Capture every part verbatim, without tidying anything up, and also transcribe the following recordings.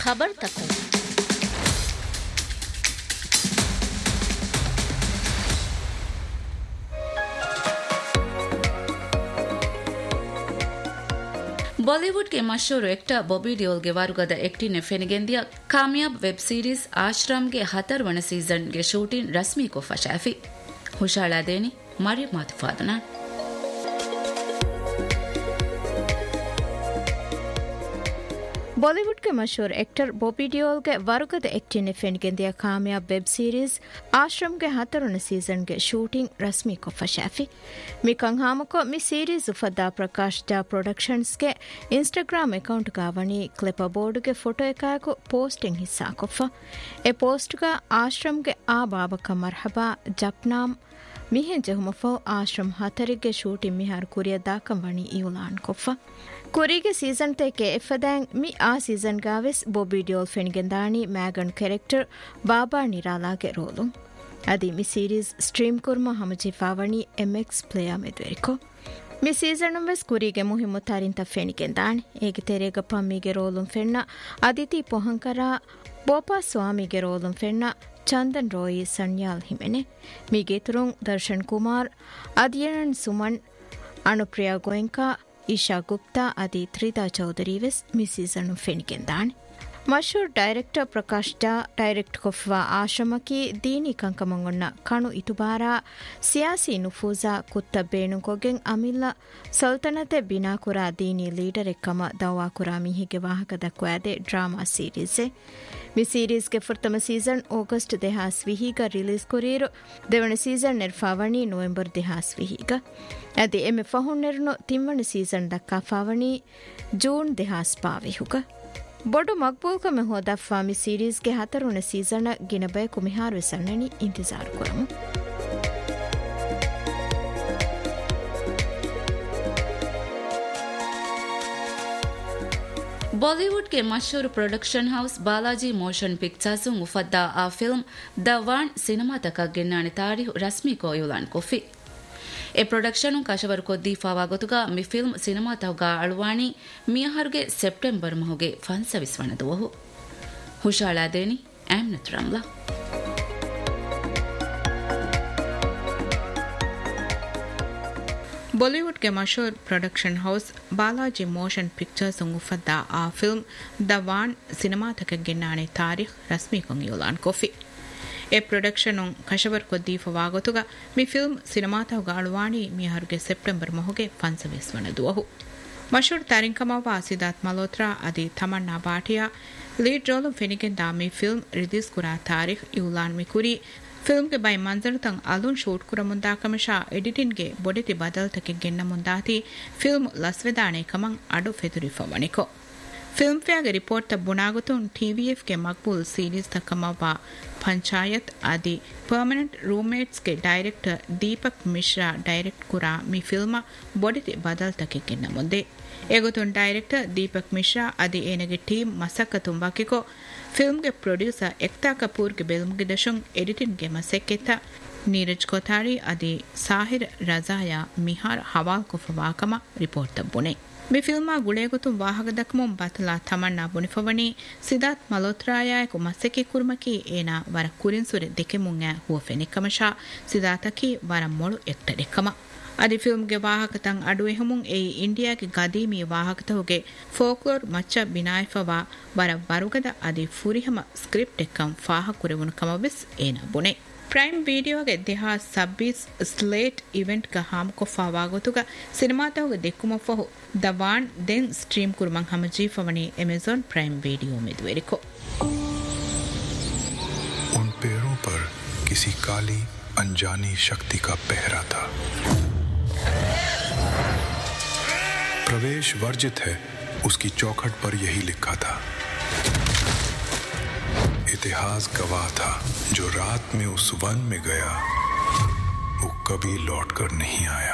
खबर तक बॉलीवुड के मशहूर एक्टर बॉबी डियोल ಗೆ ವಾರುಗದ ಎಕ್ಟಿನೆ ಫೆನಿಗೆಂದಿಯ ಕಾಮಯಾಬ್ ವೆಬ್ ಸೀರೀಸ್ ಆಶ್ರಮ್ ಗೆ ಹತ್ತರವಣ ಸೀಸನ್ ಗೆ ಶೂಟಿಂಗ್ ರಸ್ಮಿ को फशाफी हुशाला देनी मरियम मातफादना बॉलीवुड के मशहूर एक्टर बॉबी डियोल के वारुगद एक्टिने फेनिಗೆಂದಿಯ कामयाब वेब सीरीज आश्रम के हतरन सीजन के शूटिंग रस्मी को फशाफी मी कंहाम को मी सीरीज उफदा प्रकाश डा प्रोडक्शंस के इंस्टाग्राम अकाउंट गावनी क्लिप बोर्ड के फोटो एका को पोस्टिंग हिस्सा कोफ ए पोस्ट का आश्रम के आ बाबा का मरहबा जपनाम मिहे जहुमफो आश्रम हतरिगे शूटिंग मिहार कुरिया दाकम वणी इउलान कोफ कुरिगे सीजन ते के एफदांग मी आ सीजन गाविस बॉबी डियोल फेनिಗೆಂದಾಣಿ मैगन कैरेक्टर बाबा निराला के रोलु अदी मी series stream kurma हमजिफावणी MX player मेदवेरिको मी सीजन वेस कुरिगे मुहिम तारिंತ फेनिಗೆಂದಾಣಿ ಏಗೆ ತೆರೆಗ ಪಮ್ಮಿಗೆ ರೋಲು ಫೆನ್ನ ಅದಿತಿ ಪೊಹಂಕರ ಬೋಪಾ ಸ್ವಾಮಿಗೆ ರೋಲು ಫೆನ್ನ ಚಂದನ್ ರೋಯಿ ಸನ್ಯಾಲ್ ಹಿಮೆನೆ ಮಿಗೆ ತುರುಂ ದರ್ಶನ್ ಕುಮಾರ್ ಅದಿಯನ್ ಸುಮನ್ ಅನುಪ್ರಿಯಾ ಗೋಯಂಕಾ ईशा गुप्ता आदि त्रिदा चौधरी वेस मी सीजन फेनिಗೆಂದಾಣಿ मशहूर डायरेक्टर प्रकाश डा डायरेक्ट कोफवा आश्रम की दीनी कंकमंगुन्न कणु इतुबारा सियासी नुफूजा कुत्त बेणुकोගෙන් अमिल्ला सल्तनते बिनाकुरा दीनी लीडर एकम दवा कुरा मिहिगे वाहक दक्वादे ड्रामा सीरीज मी सीरीज के फुर्तम सीजन अगस्त දෙහස් විහිಗ ರಿಲೀಸ್ ಕುರೀರು දෙවන सीजन ನಿರ್ಫಾವಣಿ ನವೆಂಬರ್ දෙහස් විහිಗ ಅದಿ ಎಮೆ ಫಹುನ್ನೆರ್ನು ತಿಮ್ಮನ सीजन ದಕ್ಕಾ ಫಾವಣಿ ಜೂನ್ දෙහස් පාවිහුಗ बड़ो मकबूल का में होदा फामी सीरीज के हतरुन सीजन गिनबे को मिहार वेसन्ननी इंतजार करमु बॉलीवुड के मशहूर production house Balaji motion pictures मुफद्दा uh film the one cinema तक गिन्नाने तारीख रस्मी को युलान कोफी ए प्रोडक्शन काशवर को दीफावा गोतुगा मि film cinema तवगा अळवाणी मियाहरुगे September ಮಹುಗೆ ಫನ್ಸ ವಿಸ್ವಣದುವಹು ಹುಷಾಳಾ ದೇನಿ ಆಮ್ನತ್ Ramla Bollywood के मशहूर production house Balaji motion pictures मुफद्दा uh film the one cinema तक गिन्नाने तारीख रस्मी को युलान कोफी ए प्रोडक्शन कशवर को दीफवागतुಗ मि फिल्म सिनेमा तवगा अळवाणी मियाहरुगे ಸೆಪ್ಟೆಂಬರ್ ಮಹುಗೆ ಫನ್ಸ ವಿಸ್ವಣದುವಹು मशहूर तारिंकमवा सिद्धार्थ मल्होत्रा आदि तमन्ना भाटिया लीड रोल फेनिಗೆಂದಾ मि फिल्म रिलीज कुरा तारीख युलान मिकुरी फिल्म के बाई मंजर तंग आलून शूट कुरा मुंदा कमशा एडिटिंग के बोडिति बदल तक ಗೆನ್ನ मुंदाती फिल्म लस्वेदाने कमंग अडो फेदुरी फवनिको फिल्म फेयर के रिपोर्ट तब बुनागुतुन टीवीएफ के मकबूल सीरीज तकमवा पंचायत आदि परमानेंट रूममेट्स के डायरेक्टर दीपक मिश्रा डायरेक्ट कुरा मी फिल्म बोडिति बदल तक ಗೆನ್ನ मुंदे एगुतुन डायरेक्टर दीपक मिश्रा आदि एनगे टीम मसक्क तुम्बाकिको फिल्म के प्रोड्यूसर एकता कपूर के बेलमुगे दशुंग एडिटिंग के मसेक्केता नीरज कोठारी आदि साहिर रजाया मिहार हवाल को फवाकमा रिपोर्ट तब बुने मी फिल्मा गुळेगुतु वाहगदकमुं बतला तमन्ना बुनिफवणी सिद्धार्थ मल्होत्राया को मसेके कुर्मकी एना वर कुरिन्सुरे देकेमुं आ हुव फेनिकमशा सिद्धार्थकी वर मोळु एक्टर एकमा अदि फिल्म के वाहकतंग अडुएहुमुं ए इंडिया के गदीमी वाहकतहुगे फोक्लोर मच्च बिनायफवा वर वरुगद अदि फुरिहम स्क्रिप्ट एकम फाह कुरेवुन कमविस एना बुने प्राइम वीडियो के देहा छब्बीस स्लेट इवेंट का हम को फावागोतुगा cinema तहुग देखुमफो the one then stream कुरमं हमजी फवनी Amazon prime video में द्वेरिको उन पैरों पर किसी काली अनजानी शक्ति का पहरा था प्रवेश वर्जित है उसकी चौखट पर यही लिखा था इतिहास गवाह था जो रात में उस वन में गया वो कभी लौटकर नहीं आया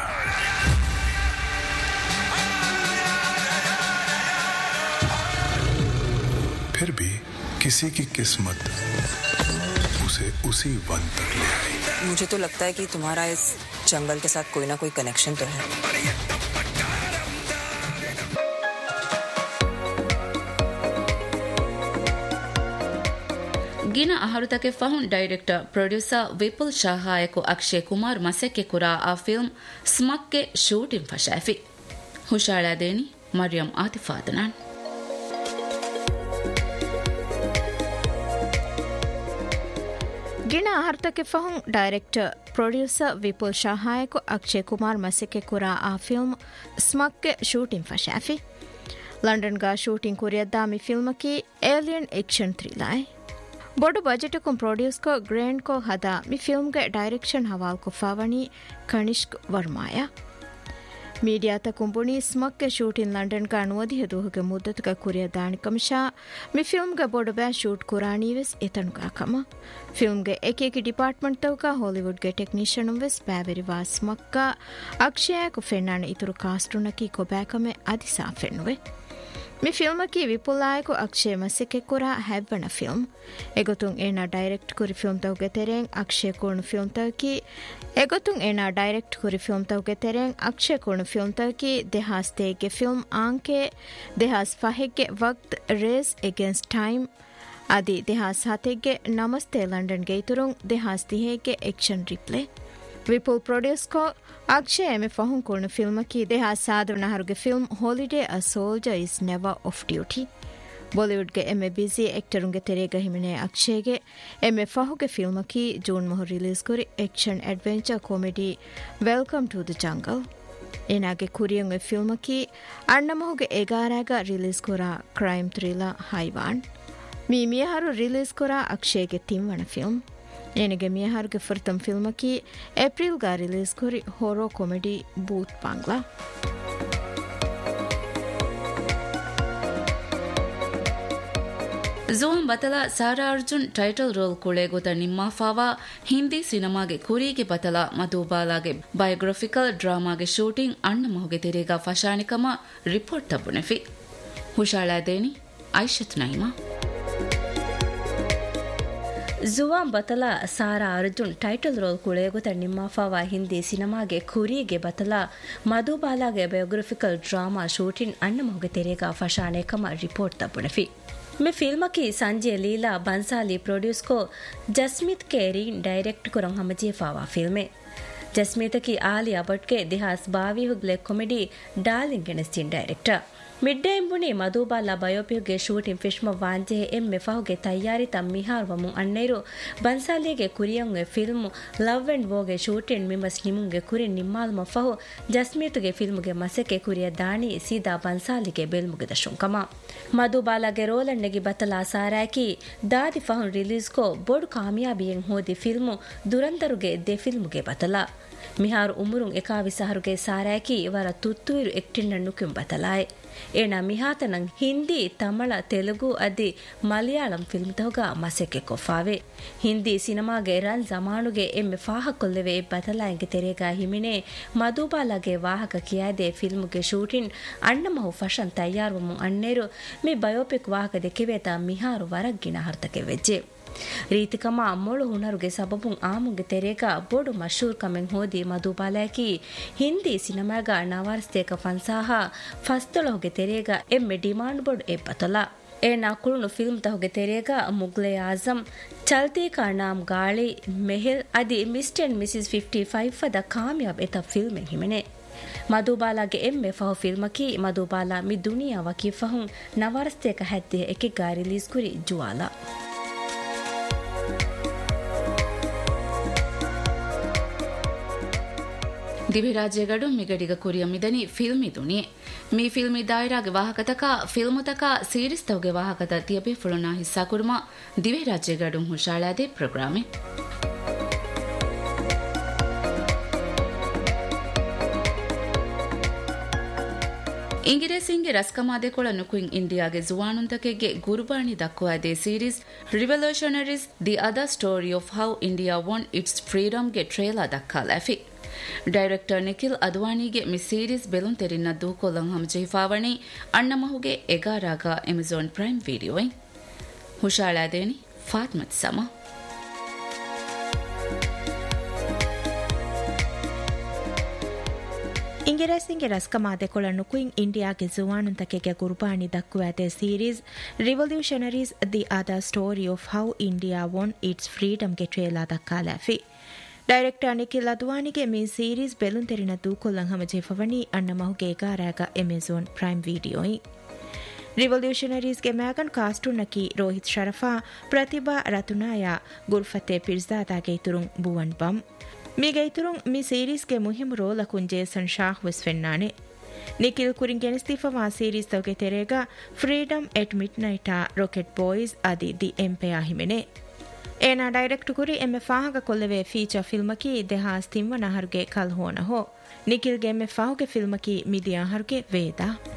फिर भी किसी की किस्मत उसे उसी वन तक ले आई मुझे तो लगता है कि तुम्हारा इस जंगल के साथ कोई ना कोई कनेक्शन तो है ಗಿನ ಅಹರುತಕ್ಕೆ ಫಹುನ್ ಡೈರೆಕ್ಟರ್ ಪ್ರೊಡ್ಯೂಸರ್ ವಿಪುಲ್ ಶಾಹಾಯಕು ಅಕ್ಷಯ್ ಕುಮಾರ್ ಮಸೆಕ್ಕೆ ಕುರಾ ಆ film ಸ್ಮಕ್ಗೆ shooting ಫಶಾಫಿ ಹುಷಾಳಾದೇನಿ Mariam ಆತಿಫಾದನಾನ್ ಗಿನ ಅಹರ್ತಕ್ಕೆ ಫಹುಂ director producer Vipul ಶಾಹಾಯಕು Akshay Kumar ಮಸೆಕ್ಕೆ ಕುರಾ ಆ ಫಿಲ್ಮ್ ಸ್ಮಕ್ಗೆ ಶೂಟಿಂಗ್ ಫಶಾಫಿ ಲಂಡನ್ ಗಾ ಶೂಟಿಂಗ್ ಕುರಿಯದ್ದಾ ಮಿ ಫಿಲ್ಮಕಿ ಏಲಿಯನ್ ಆಕ್ಷನ್ ಥ್ರಿಲಾಯ್ ಬೊಡು ಬಜೆಟಕುಂ ಪ್ರೊಡ್ಯೂಸ್ ಕೊ ಗ್ರ್ಯಾಂಡ್ ಕೊ ಹದಾ ಮಿ ಫಿಲ್ಮ್ಗೆ ಡೈರೆಕ್ಷನ್ ಹವಾಲ್ ಕುಫಾವಣಿ ಕನಿಷ್ಕ್ ವರ್ಮಾಯ ಮೀಡಿಯಾತ ಕುಂಬುಣಿ ಸ್ಮಕ್ಗೆ ಶೂಟಿಂಗ್ ಲಂಡನ್ ಗಾ ನುವದಿ ಹೆದುಹುಗೆ ಮುದ್ದತಕ ಕುರಿಯ ದಾಣಿಕಂಶಾ ಮಿ ಫಿಲ್ಮ್ಗೆ ಬೊಡು ಬ್ಯಾ ಶೂಟ್ ಕುರಾಣಿವೆಸ್ ಎತನುಗಾ ಕಮ ಫಿಲ್ಮ್ಗೆ ಏಕೇಕಿ ಡಿಪಾರ್ಟ್ಮೆಂಟ್ ತವಕ ಹಾಲಿವುಡ್ಗೆ ಟೆಕ್ನಿಷಿಯನ್ ವೆಸ್ ಬ್ಯಾವೆರಿವಾ ಸ್ಮಕ್ಕ ಅಕ್ಷಯಕು ಫೆನ್ನಾಣ ಇತುರು ಕಾಸ್ಟುನಕಿ ಕೊಬ್ಯಾಕಮೆ ಅದಿಸಾ ಫೆನ್ನುವೆ ಮಿ ಫಿಲ್ಮಕಿ ವಿಪುಲಾಯಕು ಅಕ್ಷಯ್ ಮಸೆಕ್ಕೆ ಕುರಾ ಹೆವ್ವಣ ಫಿಲ್ಮ್ ಎಗೊತುಂ ಏನ ಡೈರೆಕ್ಟ್ ಕುರಿ ಫಿಲ್ಮ್ ತವಗೆ ತೆರೆಂಗ್ ಅಕ್ಷಯ್ ಕೋಣು ಫಿಲ್ಮ್ ತವಕಿ ಎಗೊತುಂ ಏನ ಡೈರೆಕ್ಟ್ ಕುರಿ ಫಿಲ್ಮ್ ತವಗೆ ತೆರೆಂಗ್ ಅಕ್ಷಯ್ ಕೋಣು ಫಿಲ್ಮ್ ತವಕಿ ದೆಹಾಸ್ ತೇಗೆ ಫಿಲ್ಮ್ ಆಂಕೆ ದೆಹಾಸ್ ಫಹೆಗ್ಗೆ ವಕ್ತ್ ರೇಸ್ ಎಗೇನ್ಸ್ಟ್ ಟೈಮ್ ಅದಿ ದೆಹಾಸ್ ಹತೆಗ್ಗೆ ನಮಸ್ತೆ ಲಂಡನ್ಗೆ ಇತುರುಂ ದೆಹಾಸ್ ದಿಹೆಗೆ ಆಕ್ಷನ್ ರಿಪ್ಲೆ ವಿಪುಲ್ ಪ್ರೊಡ್ಯೂಸ್ ಕೊ ಅಕ್ಷಯ್ ಎಮೆ ಫಹುಂ ಕೋಣ ಫಿಲ್ಮಕಿ ದೇಹಾ ಸಾದವನ ಹರುಗೆ film holiday a soldier is never of duty ಬಾಲಿವುಡ್ಗೆ ಎಮೆ busy ಆಕ್ಟರುಂಗೆ ತೆರೆಗ ಹಿಮನೆ ಅಕ್ಷಯ್ಗೆ ಎಮೆ ಫಹುಗೆ ಫಿಲ್ಮಕಿ June ಮೊಹ release ಕುರಿ action adventure comedy welcome to the jungle ಏನಾಗೆ ಕುರಿಯಂಗೆ ಫಿಲ್ಮಕಿ ಅಣ್ಣಮಹುಗೆ ಎಗಾರಾಗ release ಕುರ crime thriller ಹೈವಾನ್ me ಮಿಯಹಾರು release ಕುರ ಅಕ್ಷಯ್ಗೆ ತಿಂವಣ film ಏನಗೆ ಮಿಯಹಾರ್ಗೆ ಫರ್ತಂ ಫಿಲ್ಮಕಿ April ಗಾ release ಕುರಿ ಹೊರೋ comedy booth Bangla zone ಬತಲ Sara Arjun title roll ಕುಳೆ ಗೊತ್ತ ನಿಮ್ಮ fava Hindi ಸಿನಿಮಾಗೆ ಕುರಿಗೆ ಬತಲ ಮಧುಬಾಲಾಗೆ ಬಯೋಗ್ರಫಿಕಲ್ ಡ್ರಾಮಾಗೆ shooting ಅಣ್ಣ ಮಹುಗೆ ತೆರೆಗ ಫಶಾನಿಕಮ report ತಬ್ಬುನೆಫಿ ಹುಷಾಳಾದೇನಿ ಐಶತ್ ನೈಮಾ Juan ಬತಲ Sara Arjun title roll ಕುಳೆಗುತ ನಿಮ್ಮಾಫಾವ Hindi ಸಿನಿಮಾಗೆ ಕುರಿಗೆ ಬತಲ ಮಧುಬಾಲಾಗೆ ಬಯೋಗ್ರಫಿಕಲ್ ಡ್ರಾಮಾ ಶೂಟಿಂಗ್ ಅಣ್ಣ ಮೊಹಗೆ ತೆರೆಗ ಫಶಾನೆ ಕಮ ರಿಪೋರ್ಟ್ ತಬ್ಬುನಫಿ ಮೆ ಫಿಲ್ಮಕಿ ಸಂಜೆ ಲೀಲಾ ಬನ್ಸಾಲಿ ಪ್ರೊಡ್ಯೂಸ್ ಕೊ ಜಸ್ಮಿತ್ ಕೇರಿನ್ ಡೈರೆಕ್ಟ್ ಕುರಂ ಹಮಜಿಫಾವಾ ಫಿಲ್ಮೆ ಜಸ್ಮಿತಕಿ ಆಲಿಯಾ ಭಟ್ಗೆ ದಿಹಾಸ್ ಬಾವಿ ಹುಗ್ಲೆ comedy darling ಗೆಣಸ್ತಿನ್ director ಮಿಡ್ಡೆ ಎಂಬುನಿ Madhubala ಬಯೋಪಿಕ್ಗೆ shooting ಫಿಶ್ಮ ವಾಂಜೆ ಎಮ್ಮೆ ಫಹುಗೆ ತಯ್ಯಾರಿ ತಮ್ ಮಿಹಾರ್ ವಮು ಅನ್ನೈರು ಬನ್ಸಾಲಿಗೆ ಕುರಿಯಂಗೆ ಫಿಲ್ಮ್ ಲವ್ ಅಂಡ್ ವೋಗೆ ಶೂಟಿಂಗ್ ಮಿಮಸ್ ನಿಮುಂಗೆ ಕುರಿ ನಿಮ್ಮಾಲ್ ಮಫಹು ಜಸ್ಮೀತುಗೆ ಫಿಲ್ಮ್ಗೆ ಮಸಕೆ ಕುರಿಯ ದಾಣಿ ಸೀದಾ ಬನ್ಸಾಲಿಗೆ ಬೆಲ್ಮುಗೆ ದಶುಂಕಮ ಮಧುಬಾಲಗೆ ರೋಲಣ್ಣೆಗೆ ಬತಲಾ ಸಾರಾಕಿ ದಾದಿ ಫಹುನ್ ರಿಲೀಸ್ ಕೋ ಬೋಡು ಕಾಮಯಾಬಿಯೆಂ ಹೋದಿ ಫಿಲ್ಮ್ ದುರಂದರುಗೆ ದೆ ಫಿಲ್ಮ್ಗೆ ಬತಲಾ ಮಿಹಾರು ಉಮುರುಂ ಎಕಾವಿ ಸಹರುಗೆ ಸಾರಾಕಿ ವರ ತುತ್ತುಯಿರು ಎಕ್ಟಿನ್ನಣ್ಣು ಕಿಂ ಬತಲಾಯ್ ಏನ ಮಿಹಾತನಂ ಹಿಂದಿ ತಮಿಳ ತೆಲುಗು ಅದಿ ಮಲಯಾಳಂ ಫಿಲ್ಮ್ ತೋಗ ಮಸೆಕೆ ಕೊಫಾವೆ ಹಿಂದಿ ಸಿನಿಮಾಗೆ ರನ್ ಜಮಾನುಗೆ ಎಮ್ಮೆ ಫಾಹ ಕೊಲ್ಲೆವೆ ಬದಲಾಯಂಗೆ ತೆರೆಗ ಹಿಮಿನೆ ಮಧುಬಾಲಗೆ ವಾಹಕ ಕಿಯಾದೆ ಫಿಲ್ಮ್ಗೆ ಶೂಟಿಂಗ್ ಅಣ್ಣಮಹು ಫಶನ್ ತಯ್ಯಾರ್ವಮು ಅನ್ನೇರು ಮಿ ಬಯೋಪಿಕ್ ವಾಹಕ ದೆಕಿವೇತ ಮಿಹಾರು ವರಗ್ಗಿನ ಹರ್ತಕೆ ವೆಜ್ಜೆ ರೀತಿಕಮ ಮೊಳು ಹುಣರುಗೆ ಸಬಬುಂ ಆಮುಗೆ ತೆರೆಗ ಬೋಡು ಮಶೂರ್ ಕಮೆಂ ಹೋದಿ ಮಧುಬಾಲಕಿ ಹಿಂದಿ ಸಿನಿಮಾಗ ನವಾರ್ಸ್ತೇಕ ಫನ್ಸಾಹ ಫಸ್ತಳೋಗೆ ತೆರೆಗ ಎಮ್ಮೆ ಡಿಮಾಂಡ್ ಬೋರ್ಡ್ ಎಪ್ಪತಲ ಏನ ಕುಳುನು ಫಿಲ್ಮ್ ತಹೋಗೆ ತೆರೆಗ ಮುಗ್ಲೆ ಆಜಂ ಚಲ್ತೆ ಕಾ ನಾಮ್ ಗಾಳಿ ಮೆಹಿಲ್ ಅದಿ mister and ಮಿಸಿಸ್ fifty five ಫದ ಕಾಮಯಾಬ್ ಎತ film ಹಿಮೆನೆ ಮಧುಬಾಲಾಗೆ ಎಮ್ಮೆ ಫಹು ಫಿಲ್ಮಕಿ ಮಧುಬಾಲಾ ಮಿ ದುನಿಯಾ ವಕಿ ಫಹುಂ ನವಾರ್ಸ್ತೇಕ ಹದ್ದೆ ಎಕೆ ಗಾ ರಿಲೀಸ್ ಕುರಿ ಜುವಾಲಾ ದಿವಿರಾಜ್ಯಗಡು ಮಿಗಡಿಗ ಕುರಿಯ ಮಿದನಿ filmy ದುನಿ me filmy ದಾಯರಾಗೆ ವಾಹಕತಕ ಫಿಲ್ಮುತಕ series ತವಗೆ ವಾಹಕತ ತಿಯಬೆ ಫುಳುನಾ ಹಿಸ್ಸಾ kurma ದಿವಿರಾಜ್ಯಗಡು ಹುಷಾಳಾದೆ ಪ್ರೋಗ್ರಾಮೆ ಇಂಗಿರೇಸಿಂಗೆ ರಸ್ಕಮಾದೆ ಕೊಳನು Qing ಇಂಡಿಯಾಗೆ ಜುವಾನುಂತಕೆಗೆ ಗುರುಬಾಣಿ ದಕ್ಕುವಾದೆ series ರಿವಲ್ಯೂಷನರೀಸ್ the other story of how India von it's ಫ್ರೀಡಮ್ಗೆ trailer ದಕ್ಕಾಲಫಿ director Nikhil ಅದ್ವಾನಿಗೆ me series ಬೆಲುನ್ ತೆರಿನ ದೂಕೋಲಂ ಹಮಜೆಹಿಫಾವಣಿ ಅಣ್ಣಮಹುಗೆ ಎಗಾರಾಗ Amazon prime video ಹುಷಾಳಾದೇನಿ ಫಾತ್ಮತ್ ಸಮ ಇಂಗೆರೆಸಿಂಗೆ ರಸ್ಕಮಾದೆ ಕೊಳನುಕುಯಿಂ ಇಂಡಿಯಾಗೆ ಜುವಾನುಂತಕೆಗೆ ಗುರ್ಬಾನಿ ದಕ್ಕುವಾದೆ series ರಿವಲ್ಯೂಷನರೀಸ್ the other story of how India one it's ಫ್ರೀಡಮ್ಗೆ ಟ್ರೇಲಾ ದಕ್ಕಾಲಾಫಿ director Nikhil ಅದ್ವಾನಿಗೆ me series ಬೆಲುಂತೆರಿನ ದೂಕೊಲ್ಲಂ ಹಮ ಜೆಫವನಿ ಅಣ್ಣ ಮಹುಗೆ ಎಗಾರಾಗ Amazon prime ವಿಡಿಯೋಯಿ ರಿವಲ್ಯೂಷನರೀಸ್ಗೆ ಮ್ಯಾಗನ್ ಕಾಸ್ಟುನ್ನಕಿ Rohit ಶರಫಾ ಪ್ರತಿಭಾ ರತುನಾಯ ಗುರ್ಫತೆ ಪಿರ್ಜಾದಾಗೆ ಇತುರುಂ ಬುವನ್ ಬಂ ಮೀಗೆ ಇತುರುಂ me ಸೀರೀಸ್ಗೆ ಮುಹಿಮ್ ರೋಲಕುನ್ Jason Shah ವೆಸ್ಫೆನ್ನಾನೆ Nikhil ಕುರಿಂ ಗೆನಿಸ್ತಿಫವಾ series ತವಗೆ ತೆರೆಗ freedom ಎಟ್ mid ನೈಟಾ rocket boys ಅದಿ the ಎಂಪೆಯಾ ಹಿಮೆನೆ ಏನ direct ಕುರಿ ಎಮ್ಮೆ ಫಾಹಗ ಕೊಲ್ಲವೆ feature ಫಿಲ್ಮಕಿ ದೆಹಾಸ್ ತಿಮ್ಮನ ಹರುಗೆ ಕಲ್ ಹೋನ ಹೋ ನಿಖಿಲ್ಗೆ ಎಮ್ಮೆ ಫಾಹುಗೆ ಫಿಲ್ಮಕಿ ಮಿದಿಯಾ ಹರುಗೆ ವೇದ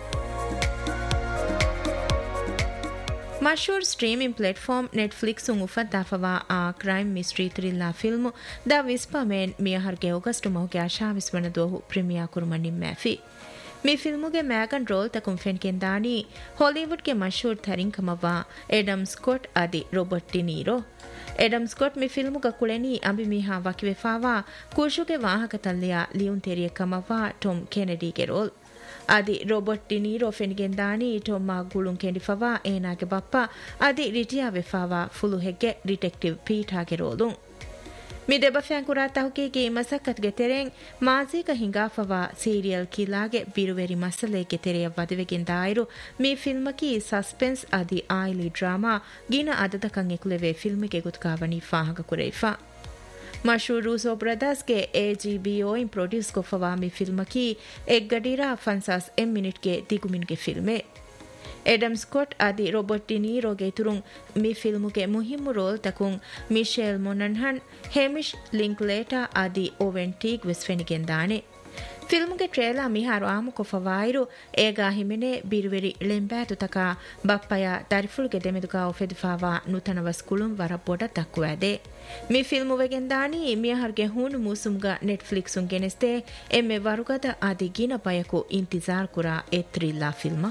ಮಶೂರ್ ಸ್ಟ್ರೀಮಿಂಗ್ ಪ್ಲಾಟ್ಫಾರ್ಮ್ ನೆಟ್ಫ್ಲಿಕ್ಸ್ ಉಫದ್ದಾಫವಾ ಆ crime mystery ಥ್ರಿಲ್ಲಾ film the ವಿಸ್ಪರ್ಮೆನ್ ಮಿಯಹರ್ಗೆ August ಮೊಹಗೆ ಆಶಾವಿಸ್ವನ ದೋಹು ಪ್ರೀಮಿಯಾ ಕುರುಮನಿಂ ಮ್ಯಾಫಿ me ಫಿಲ್ಮುಗೆ ಮ್ಯಾಗನ್ roll ತಕುಂ ಫೆನ್ಕೆನ್ ದಾನಿ ಹಾಲಿವುಡ್ಗೆ ಮಶೂರ್ ಥರಿಂಕಮವಾ ಎಡಮ್ ಸ್ಕಾಟ್ ಅದಿ ರಾಬರ್ಟ್ ಡಿನೀರೋ ಎಡಮ್ ಸ್ಕಾಟ್ ಮಿ ಫಿಲ್ಮುಗ ಕುಳೆನಿ ಅಂಬಿ ಮಿಹಾ ವಕಿವೆಫಾವಾ ಕುಶುಗೆ ವಾಹಕ ತಲ್ಲೆಯ ಲಿಯುನ್ ತೆರಿಯ ಕಮವಾ ಟೊಮ್ ಕೆನೆಡಿಗೆ ರೋಲ್ ಅದಿ ರಾಬರ್ಟ್ ಡಿನೀರೋ ಫೆನ್ಗೆನ್ ದಾನಿ ಟೊಮ್ಮಾ ಗುಳುಂ ಕೆಂಡಿಫವಾ ಏನಾಗೆ ಬಪ್ಪ ಅದಿ ರಿಟಿಯಾ ವೆಫಾವಾ ಫುಲು ಹೆಗ್ಗೆ ಡಿಟೆಕ್ಟಿವ್ ಪೀಠಾಗೆ ರೋಲು ಮಿ ದೆಬಫ್ಯಾಂಕುರಾ ತಹುಕೀಗೆ ಮಸಕ್ಕತ್ಗೆ ತೆರೆಂ ಮಾಜೀಗ ಹಿಂಗಾಫವಾ ಸೀರಿಯಲ್ ಕಿಲಾಗೆ ಬಿರುವೆರಿ ಮಸಲೆಗೆ ತೆರೆಯ ವದವೆಗೆನ್ ದಾಯಿರು ಮಿ ಫಿಲ್ಮಕಿ ಸಸ್ಪೆನ್ಸ್ ಅದಿ ಆಯಿಲಿ ಡ್ರಾಮಾ ಗಿನ ಅದದಕಂ ಎಕುಲೆವೆ ಫಿಲ್ಮಿಗೆ ಗುತ್ಕಾವನಿ ಫಾಹಗ ಕುರೈಫಾ ಮಶೂರ್ ರೂಸೋ ಬ್ರದರ್ಸ್ಗೆ ಎಜಿಬಿಒ ಇನ್ ಪ್ರೊಡ್ಯೂಸ್ ಕೊಫವಾ ಮಿ ಫಿಲ್ಮಕಿ ಎಗ್ಗಡಿರಾ ಫನ್ಸಾಸ್ ಎಂ ಮಿನಿಟ್ಗೆ ದಿಗುಮಿನ್ಗೆ ಫಿಲ್ಮೆ ಎಡಮ್ ಸ್ಕಾಟ್ ಅದಿ ರಾಬರ್ಟ್ ಡಿನೀರೋಗೆ ತುರುಂ ಮಿ ಫಿಲ್ಮುಗೆ ಮುಹಿಮ್ಮು ರೋಲ್ ತಕುಂ ಮಿಶೆಲ್ ಮೊನನ್ಹನ್ ಹೆಮಿಶ್ ಲಿಂಕ್ಲೇಟಾ ಅದಿ ಓವೆನ್ ಟೀಗ್ ವೆಸ್ಫೆನಿಗೆನ್ ದಾನೆ ಫಿಲ್ಮುಗೆ ಟ್ರೇಲಾ ಮಿಹಾರು ಆಮು ಕೊಫವಾಯಿರು ಏಗಾ ಹಿಮೆನೆ ಬಿರುವೆರಿ ಲೆಂಬಾತು ತಕ ಬಪ್ಪಯ ದರಿಫುಲ್ಗೆ ದೆಮೆದುಗಾ ಒಫೆದುಫಾವಾ ನೂತನವಸ್ ಕುಳುಂ ವರ ಬೊಡ ದಕ್ಕುವಾದೆ ಮಿ ಫಿಲ್ಮುವೆಗೆನ್ ದಾನಿ ಮಿಯಹರ್ಗೆ ಹೂನು ಮೂಸುಮ್ಗ ನೆಟ್ಫ್ಲಿಕ್ಸ್ ಉಂ ಗೆನೆಸ್ತೆ ಎಮ್ಮೆ ವರುಗದ ಅದಿ ಗಿನ ಬಯಕು ಇಂತಿಜಾರ್ ಕುರಾ ಎ ಥ್ರಿಲ್ಲಾ ಫಿಲ್ಮ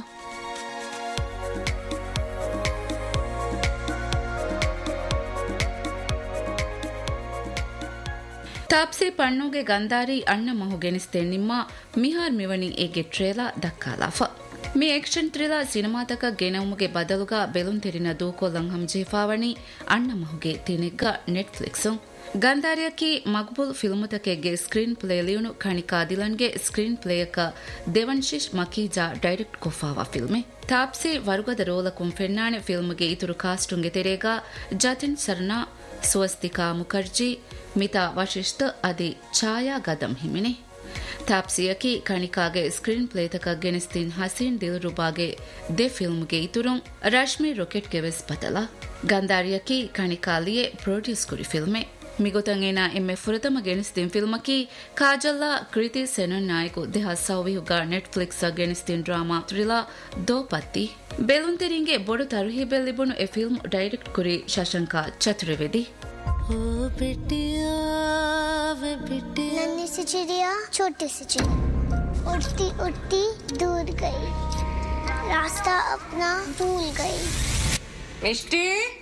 ತಾಪ್ಸಿ ಪಣ್ಣುಗೆ ಗಂಧಾರಿ ಅಣ್ಣ ಮಹು ಗೆನಿಸ್ತೆ ನಿಮ್ಮ ಮಿಹಾರ್ ಮಿವಣಿ ಏಗೆ ಟ್ರೇಲಾ ದಕ್ಕಾಲಾಫ ಮಿ ಆಕ್ಷನ್ ಥ್ರಿಲ್ಲರ್ ಸಿನಿಮಾತಕ ಗೆನವುಮಗೆ ಬದಲುಗ ಬೆಲುಂತೆರಿನ ದೂಕೋಲಂ ಹಂಜೇಫಾವಣಿ ಅಣ್ಣ ಮಹುಗೆ ತಿನೆಗ್ಗ Netflix ಗಂಧಾರಿಯಕಿ Maqbool ಫಿಲ್ಮುತಕೆಗೆ screen play ಲಿಯುನು ಕಣಿಕಾ ದಿಲನ್ಗೆ screen ಪ್ಲೇಯಕ ದೇವನ್ಶಿಶ್ ಮಕೀಜಾ direct ಕೊಫಾವಾ ಫಿಲ್ಮೆ Taapsee ವರುಗದ ರೋಲಕುಂ ಫೆನ್ನಾಣೆ ಫಿಲ್ಮ್ಗೆ ಇತುರು ಕಾಸ್ಟುಂಗೆ ತೆರೆಗ Jatin ಸರ್ನಾ Swastika Mukherjee Mita Vashishtha ಅದಿ ಛಾಯಾ ಗದಂ ಹಿಮಿನೆ ತಾಪ್ಸಿಯಕಿ ಕಣಿಕಾಗೆ ಸ್ಕ್ರೀನ್ ಪ್ಲೇತಕ ಗೆನಿಸ್ತಿನ್ ಹಸೀನ್ ದಿಲ್ರುಬಾಗೆ ದೆ ಫಿಲ್ಮ್ಗೆ ಇತುರುಂ ರಶ್ಮಿ ರೊಕೆಟ್ಗೆ ವೆಸ್ ಬದಲ ಗಂಧಾರಿಯಕಿ ಕಣಿಕಾಲಿಯೇ ಪ್ರೊಡ್ಯೂಸ್ ಕುರಿ ಫಿಲ್ಮೆ ಮಿಗೊತಂಗೇನ ಎಮ್ಮೆ ಫುರತಮ ಗೆನಿಸ್ತಿನ್ ಫಿಲ್ಮಕಿ ಕಾಜಲ್ಲಾ ಕೃತಿ ಸೆನನ್ ನಾಯಕು ದೇಹ ಸೌವಿಹುಗ Netflix ಗೆನಿಸ್ತಿನ್ drama ಥ್ರಿಲ್ಲಾ ದೋಪತ್ತಿ ಬೆಲುಂತೆರಿಂಗೆ ಬೊಡು ತರುಹಿಬೆಲ್ಲಿಬುನು A film direct ಕುರಿ ಶಶಂಕ ಚತುರ್ವೇದಿ ओ बिटिया वे बिटिया नन्ही सी चिड़िया छोटी सी चिड़िया उड़ती उड़ती दूर गई रास्ता अपना भूल गई मिष्टी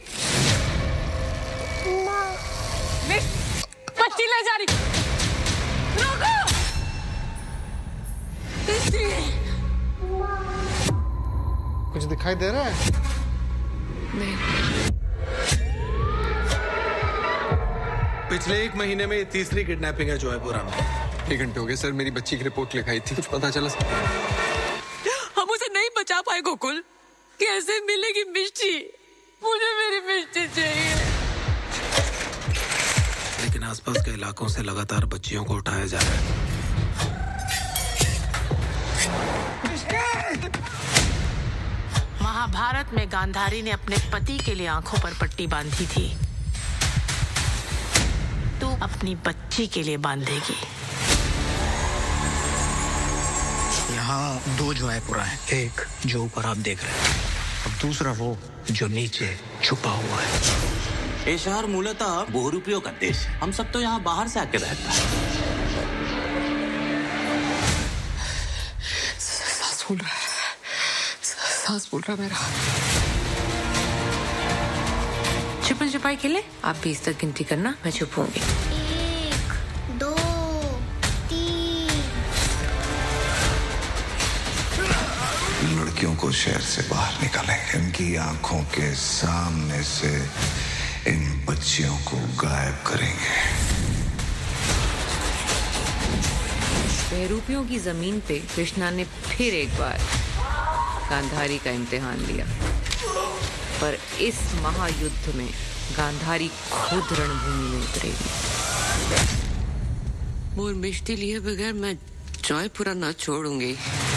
माँ बच्ची ले जा रही रोको मिष्टी कुछ दिखाई दे रहा है नहीं पिछले एक महीने में ये तीसरी किडनैपिंग है जॉयपुरा में। एक घंटे हो गए सर, मेरी बच्ची की रिपोर्ट लिखाई थी, कुछ पता चला? हम उसे नहीं बचा पाए गोकुल। कैसे मिलेगी मिष्टी? मुझे मेरी मिष्टी चाहिए। लेकिन आसपास के इलाकों से लगातार बच्चियों को उठाया जा रहा है। महाभारत में गांधारी ने अपने पति के लिए आंखों पर पट्टी बांधी थी, तू अपनी बच्ची के लिए बांधेगी। यहाँ दो जॉयपुरा है, एक जो ऊपर आप देख रहे हैं और दूसरा वो जो नीचे छुपा हुआ है। ये शहर मूलतः बहुरूपियों का देश है। हम सब तो यहाँ बाहर से आके रहता है। सांस फूल रहा है, सांस फूल रहा मेरा। छुपन छुपाई खेले? आप बीस तक गिनती करना, मैं छुपूंगी। एक दो तीन इनको शहर से बाहर निकालेंगे, इनकी आंखों के सामने से इन बच्चियों को गायब करेंगे। बहरूपियों की जमीन पे कृष्णा ने फिर एक बार गांधारी का इम्तिहान लिया, पर इस महायुद्ध में गांधारी खुद रणभूमि में उतरेगी। मोर मिष्टी लिए बगैर मैं जयपुरा ना छोड़ूंगी।